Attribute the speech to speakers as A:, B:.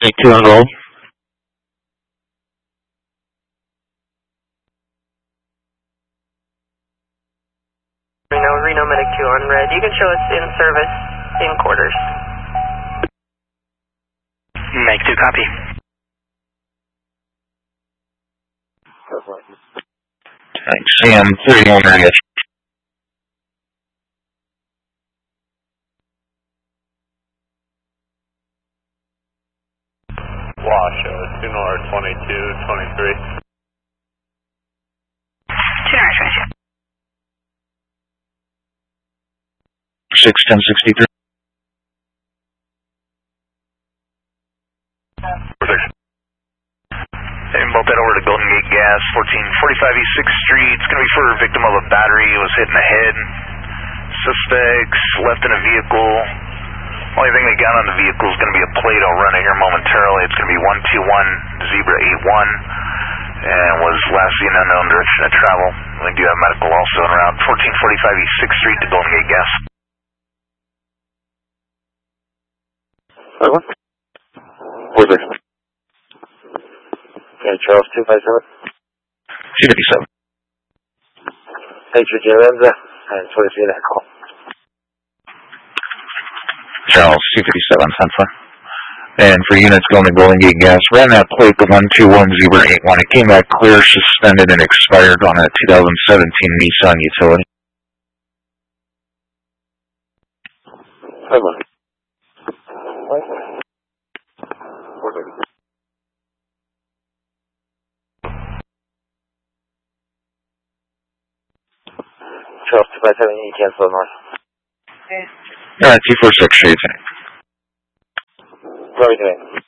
A: Take 2 on hold.
B: Reno Medic 2 on red. You can show us in service in quarters.
C: Make 2 copy.
A: Thanks. CM 31 area.
D: Wash, 2 North 2223.
C: 2 North 22.
A: 61063.
C: And bolt that over to Golden Gate Gas, 1445 East 6th Street. It's going to be for a victim of a battery. It was hit in the head. Suspects left in a vehicle. Only thing they got on the vehicle is going to be a plate. I'll run it here momentarily. It's going to be 121 Zebra 81. And was last seen unknown direction of travel. We do have medical also en route. 1445 East 6th Street to Golden Gate Gas.
A: Where's it?
E: Okay, Charles 257.
A: 257.
E: Hey, Gianza, and 23 that call.
A: Charles 257, 10-4. And for units going to Golden Gate Gas, ran that plate to 121 Zebra 81. It came back clear, suspended, and expired on a 2017 Nissan utility.
E: Charles 257, you cancel north.
A: Yeah, 246 shades.
E: What are we doing?